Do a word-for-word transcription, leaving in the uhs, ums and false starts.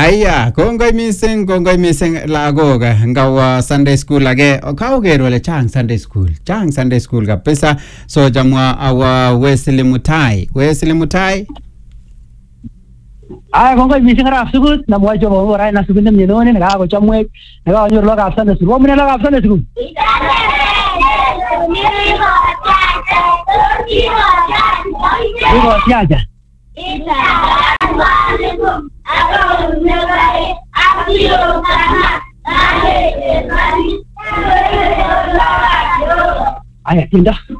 Aya, kongoi missing, kongoi missing lagok ngawa Sunday school age. Kauger wale chang Sunday school. Chang Sunday school kabisa. So jamwa awa Wesley Mutai. Wesley Mutai. Ay kongoi missing ara sukut na mwa jomo wara na sukut nem yeno ne ga ko chamwe na ga nyor loga Sunday school. Wo mene loga Sunday school. Igo siaja. Ayah tindak.